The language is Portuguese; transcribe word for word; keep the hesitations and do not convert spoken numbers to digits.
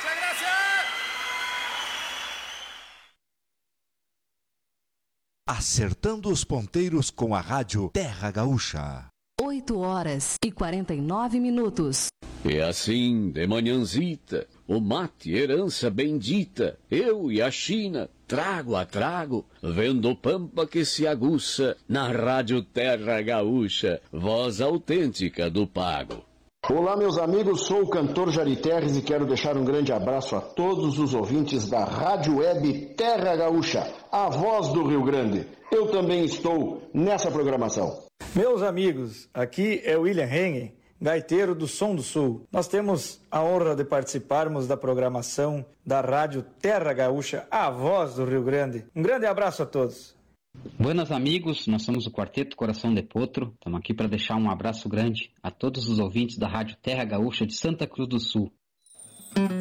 Acertando os ponteiros com a rádio Terra Gaúcha. oito horas e quarenta e nove minutos. E assim, de manhãzita, o mate, herança bendita, eu e a China, trago a trago, vendo pampa que se aguça, na rádio Terra Gaúcha, voz autêntica do pago. Olá, meus amigos, sou o cantor Jari Terres e quero deixar um grande abraço a todos os ouvintes da Rádio Web Terra Gaúcha, a voz do Rio Grande. Eu também estou nessa programação. Meus amigos, aqui é William Hengen, gaiteiro do Som do Sul. Nós temos a honra de participarmos da programação da Rádio Terra Gaúcha, a voz do Rio Grande. Um grande abraço a todos. Buenas amigos, nós somos o Quarteto Coração de Potro, estamos aqui para deixar um abraço grande a todos os ouvintes da Rádio Terra Gaúcha de Santa Cruz do Sul.